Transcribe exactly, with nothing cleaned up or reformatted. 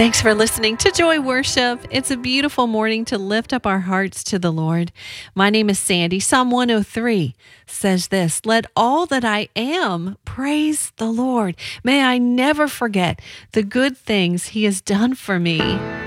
Thanks for listening to Joy Worship. It's a beautiful morning to lift up our hearts to the Lord. My name is Sandy. Psalm one oh three says this, "Let all that I am praise the Lord. May I never forget the good things He has done for me."